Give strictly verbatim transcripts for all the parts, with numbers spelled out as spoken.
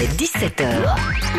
seize dix-sept heures.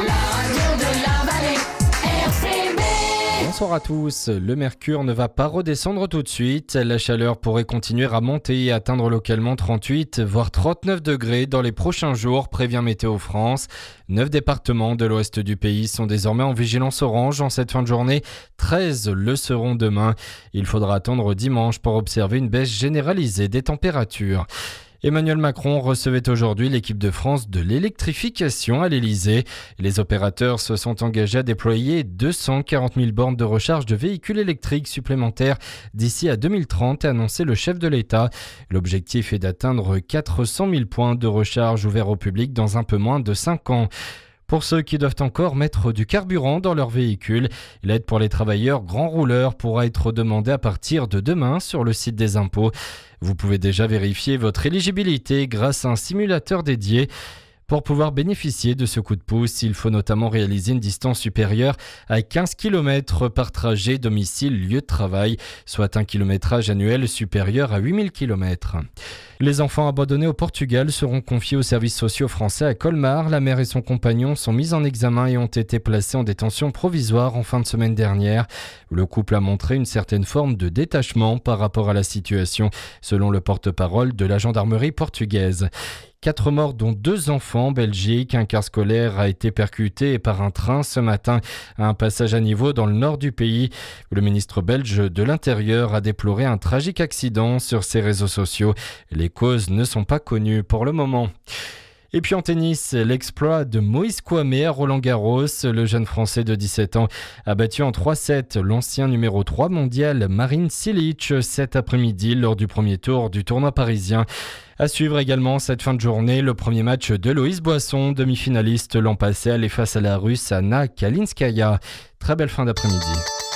Bonsoir à tous. Le mercure ne va pas redescendre tout de suite. La chaleur pourrait continuer à monter et atteindre localement trente-huit voire trente-neuf degrés dans les prochains jours, prévient Météo France. Neuf départements de l'ouest du pays sont désormais en vigilance orange en cette fin de journée. treize le seront demain. Il faudra attendre dimanche pour observer une baisse généralisée des températures. Emmanuel Macron recevait aujourd'hui l'équipe de France de l'électrification à l'Elysée. Les opérateurs se sont engagés à déployer deux cent quarante mille bornes de recharge de véhicules électriques supplémentaires d'ici à deux mille trente, a annoncé le chef de l'État. L'objectif est d'atteindre quatre cent mille points de recharge ouverts au public dans un peu moins de cinq ans. Pour ceux qui doivent encore mettre du carburant dans leur véhicule, l'aide pour les travailleurs grands rouleurs pourra être demandée à partir de demain sur le site des impôts. Vous pouvez déjà vérifier votre éligibilité grâce à un simulateur dédié. Pour pouvoir bénéficier de ce coup de pouce, il faut notamment réaliser une distance supérieure à quinze kilomètres par trajet domicile-lieu de travail, soit un kilométrage annuel supérieur à huit mille kilomètres. Les enfants abandonnés au Portugal seront confiés aux services sociaux français à Colmar. La mère et son compagnon sont mis en examen et ont été placés en détention provisoire en fin de semaine dernière. Le couple a montré une certaine forme de détachement par rapport à la situation, selon le porte-parole de la gendarmerie portugaise. Quatre morts, dont deux enfants en Belgique. Un car scolaire a été percuté par un train ce matin à un passage à niveau dans le nord du pays. Le ministre belge de l'Intérieur a déploré un tragique accident sur ses réseaux sociaux. Les causes ne sont pas connues pour le moment. Et puis en tennis, l'exploit de Moïse Kouamé à Roland-Garros. Le jeune Français de dix-sept ans a battu en trois sept l'ancien numéro trois mondial Marin Cilic cet après-midi lors du premier tour du tournoi parisien. À suivre également cette fin de journée, le premier match de Loïs Boisson, demi-finaliste l'an passé, allait face à la Russe Anna Kalinskaya. Très belle fin d'après-midi.